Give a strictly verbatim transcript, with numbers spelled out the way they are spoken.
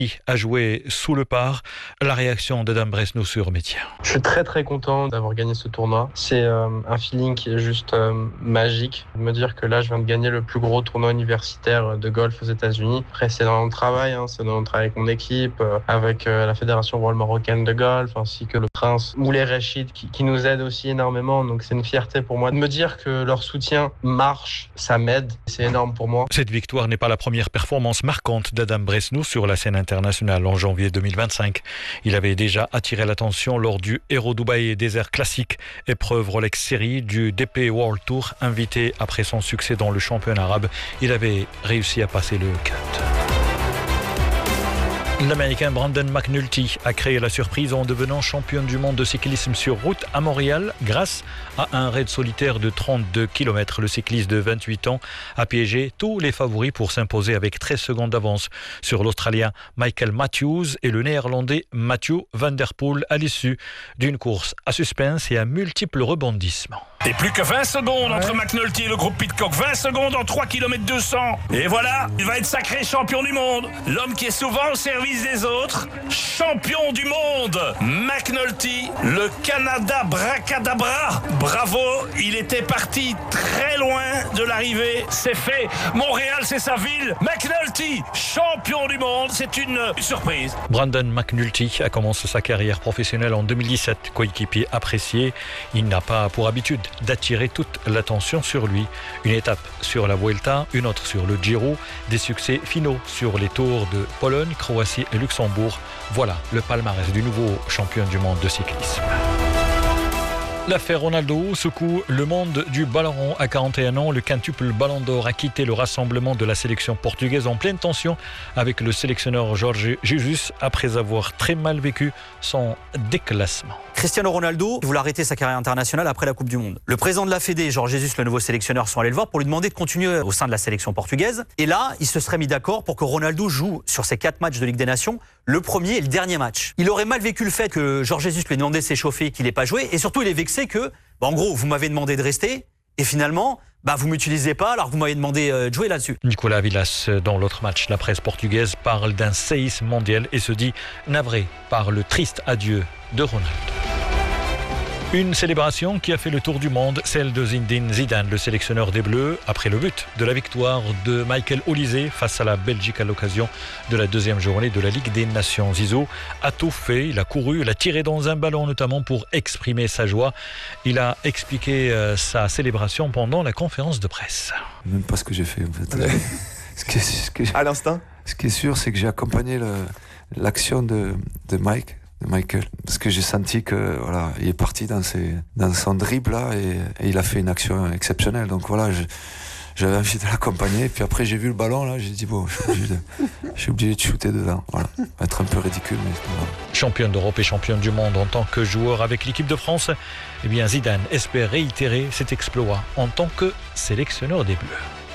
a joué sous le par. La réaction d'Adam Bresnou sur Média. Je suis très très content d'avoir gagné ce tournoi. C'est euh, un feeling qui est juste euh, magique. De me dire que là, je viens de gagner le plus gros tournoi universitaire de golf aux États-Unis. Après, c'est dans le travail, hein, c'est dans le travail avec mon équipe, euh, avec euh, la Fédération World Marocaine de golf, ainsi que le prince Moulay Rachid qui, qui nous aide aussi énormément. Donc c'est une fierté pour moi de me dire que leur soutien marche, ça m'aide. C'est énorme pour moi. Cette victoire n'est pas la première performance marquante d'Adam Bresnou sur la scène internationale en janvier deux mille vingt-cinq. Il avait déjà attiré l'attention lors du Hero Dubaï Desert Classic, épreuve Rolex Series du D P World Tour. Invité après son succès dans le championnat arabe, il avait réussi à passer le cut. L'Américain Brandon McNulty a créé la surprise en devenant champion du monde de cyclisme sur route à Montréal grâce à un raid solitaire de trente-deux kilomètres. Le cycliste de vingt-huit ans a piégé tous les favoris pour s'imposer avec treize secondes d'avance sur l'Australien Michael Matthews et le Néerlandais Mathieu Van Der Poel à l'issue d'une course à suspense et à multiples rebondissements. Et plus que vingt secondes entre McNulty et le groupe Pidcock. vingt secondes en trois kilomètres deux cents. Et voilà, il va être sacré champion du monde. L'homme qui est souvent au service des autres. Champion du monde. McNulty, le Canada bracadabra. Bravo, il était parti très loin de l'arrivée. C'est fait. Montréal, c'est sa ville. McNulty, champion du monde. C'est une surprise. Brandon McNulty a commencé sa carrière professionnelle en deux mille dix-sept. Coéquipier apprécié, il n'a pas pour habitude d'attirer toute l'attention sur lui. Une étape sur la Vuelta, une autre sur le Giro, des succès finaux sur les tours de Pologne, Croatie et Luxembourg. Voilà le palmarès du nouveau champion du monde de cyclisme. L'affaire Ronaldo secoue le monde du ballon rond. À quarante et un ans, le quintuple ballon d'or a quitté le rassemblement de la sélection portugaise en pleine tension avec le sélectionneur Jorge Jesus après avoir très mal vécu son déclassement. Cristiano Ronaldo voulait arrêter sa carrière internationale après la Coupe du Monde. Le président de la Fédé, Jorge Jesus, le nouveau sélectionneur, sont allés le voir pour lui demander de continuer au sein de la sélection portugaise. Et là, il se serait mis d'accord pour que Ronaldo joue sur ses quatre matchs de Ligue des Nations, le premier et le dernier match. Il aurait mal vécu le fait que Jorge Jesus lui ait demandé de s'échauffer, qu'il n'ait pas joué, et surtout il est vexé que, bah, en gros, vous m'avez demandé de rester, et finalement, bah, vous ne m'utilisez pas alors que vous m'avez demandé de jouer là-dessus. Nicolas Villas, dans l'autre match, la presse portugaise parle d'un séisme mondial et se dit navré par le triste adieu de Ronaldo. Une célébration qui a fait le tour du monde, celle de Zinedine Zidane, le sélectionneur des Bleus, après le but de la victoire de Michael Olise face à la Belgique à l'occasion de la deuxième journée de la Ligue des Nations. Zizou a tout fait, il a couru, il a tiré dans un ballon notamment pour exprimer sa joie. Il a expliqué euh, sa célébration pendant la conférence de presse. Même pas ce que j'ai fait en fait. ce que, ce que, à l'instinct. Ce qui est sûr, c'est que j'ai accompagné le, l'action de, de Mike. Michael, parce que j'ai senti que voilà, il est parti dans ses dans son dribble là et, et il a fait une action exceptionnelle. Donc voilà, je, j'avais envie de l'accompagner. Et puis après j'ai vu le ballon là, j'ai dit bon, je suis obligé de, je suis obligé de shooter dedans. Voilà, ça va être un peu ridicule, mais c'est pas grave. Champion d'Europe et champion du monde en tant que joueur avec l'équipe de France, eh bien Zidane espère réitérer cet exploit en tant que sélectionneur des Bleus.